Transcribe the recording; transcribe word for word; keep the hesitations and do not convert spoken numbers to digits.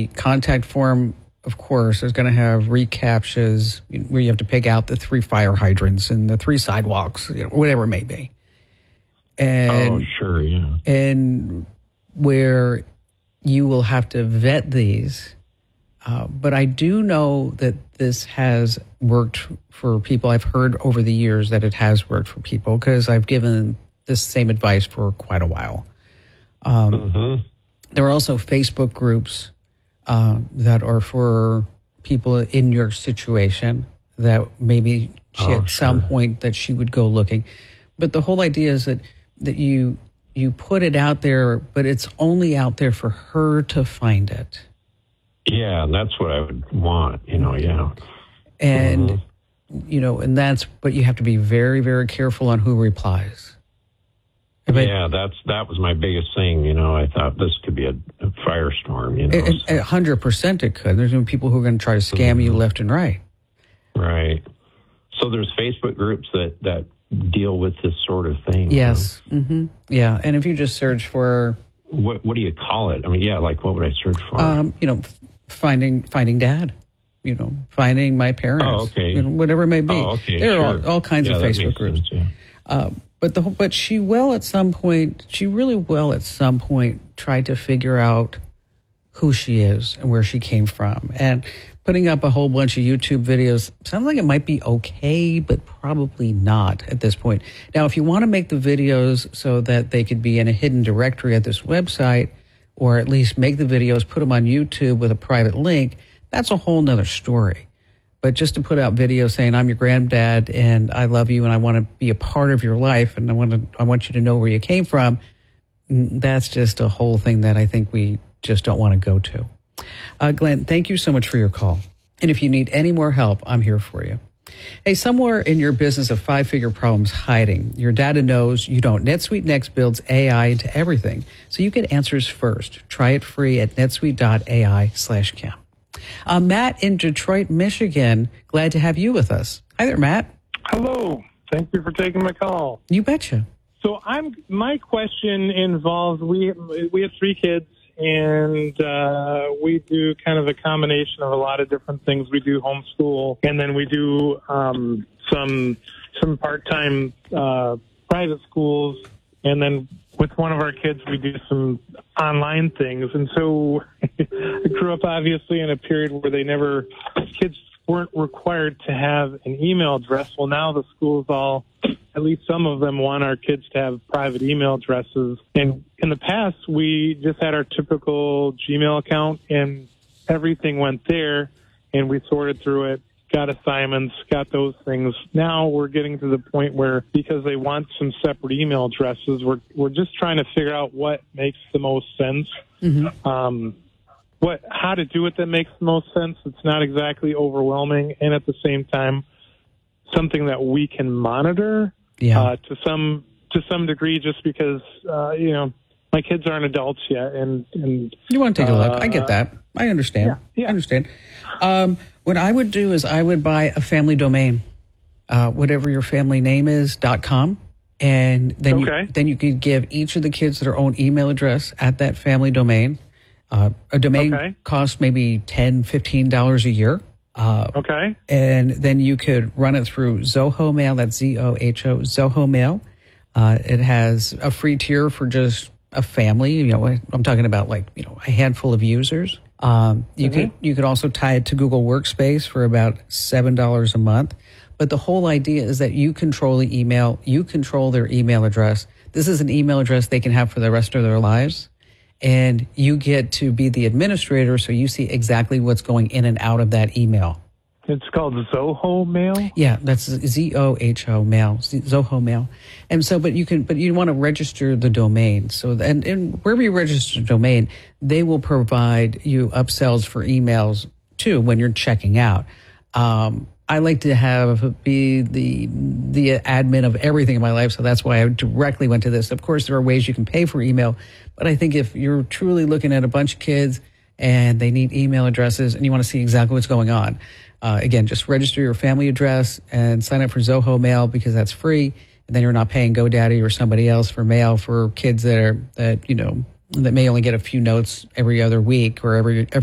the contact form, of course, is going to have recaptchas where you have to pick out the three fire hydrants and the three sidewalks, you know, whatever it may be. And, oh, sure, yeah. And where you will have to vet these. Uh, but I do know that this has worked for people. I've heard over the years that it has worked for people because I've given this same advice for quite a while. Um, mm-hmm. There are also Facebook groups uh, that are for people in your situation that maybe she, oh, at sure. some point that she would go looking. But the whole idea is that, that you you put it out there, but it's only out there for her to find it. Yeah, that's what I would want, you know, yeah. And, mm-hmm. you know, and that's, but you have to be very, very careful on who replies. But, yeah, that's that was my biggest thing. You know, I thought this could be a, a firestorm. You know, a hundred percent it could. There's going to be people who are going to try to scam mm-hmm. you left and right. Right. So there's Facebook groups that that deal with this sort of thing. Yes. You know? mm-hmm. Yeah, and if you just search for what what do you call it? I mean, yeah, like what would I search for? Um, you know, finding finding dad. You know, finding my parents. Oh, okay. You know, whatever it may be. Oh, okay. There sure. are all, all kinds yeah, of Facebook groups. Sense, yeah. Uh, But the but she will at some point, she really will at some point try to figure out who she is and where she came from. And putting up a whole bunch of YouTube videos sounds like it might be okay, but probably not at this point. Now, if you want to make the videos so that they could be in a hidden directory at this website, or at least make the videos, put them on YouTube with a private link, that's a whole nother story. But just to put out videos saying I'm your granddad and I love you and I want to be a part of your life and I want to I want you to know where you came from, that's just a whole thing that I think we just don't want to go to. Uh, Glenn, thank you so much for your call. And if you need any more help, I'm here for you. Hey, somewhere in your business of five-figure problems hiding, your data knows you don't. NetSuite Next builds A I into everything, so you get answers first. Try it free at netsuite.ai slash cam. Uh, Matt in Detroit, Michigan, glad to have you with us. Hi there, Matt. Hello. Thank you for taking my call. You betcha. So I'm. My question involves, we we have three kids, and uh, we do kind of a combination of a lot of different things. We do homeschool, and then we do um, some some part-time uh, private schools, and then with one of our kids, we do some online things. And so I grew up, obviously, in a period where they never, kids weren't required to have an email address. Well, now the schools all, at least some of them, want our kids to have private email addresses. And in the past, we just had our typical Gmail account, and everything went there, and we sorted through it, got assignments, got those things. Now we're getting to the point where, because they want some separate email addresses, we're we're just trying to figure out what makes the most sense. Mm-hmm. Um, what how to do it that makes the most sense. It's not exactly overwhelming, and at the same time, something that we can monitor yeah. uh, to some to some degree. Just because uh, you know my kids aren't adults yet, and and you want to take a look. I get that. I understand. Yeah, yeah. I understand. Um, what I would do is I would buy a family domain, uh, whatever your family name is, dot com. And then, okay. you, then you could give each of the kids their own email address at that family domain. Uh, a domain okay. costs maybe ten dollars, fifteen dollars a year. Uh, okay. And then you could run it through Zoho Mail, that's Z O H O, Zoho Mail. Uh, it has a free tier for just a family. You know, I'm talking about like, you know, a handful of users. Um, you mm-hmm. could you could also tie it to Google Workspace for about seven dollars a month. But the whole idea is that you control the email, you control their email address. This is an email address they can have for the rest of their lives. And you get to be the administrator, so you see exactly what's going in and out of that email. It's called Zoho Mail? Yeah, that's Z O H O Mail, Zoho Mail. And so, but you can, but you want to register the domain. So, and, and wherever you register the domain, they will provide you upsells for emails too when you're checking out. Um, I like to have be the the admin of everything in my life, so that's why I directly went to this. Of course, there are ways you can pay for email, but I think if you're truly looking at a bunch of kids and they need email addresses and you want to see exactly what's going on, uh, again, just register your family address and sign up for Zoho Mail because that's free, and then you're not paying GoDaddy or somebody else for mail for kids that are that you know that may only get a few notes every other week or every every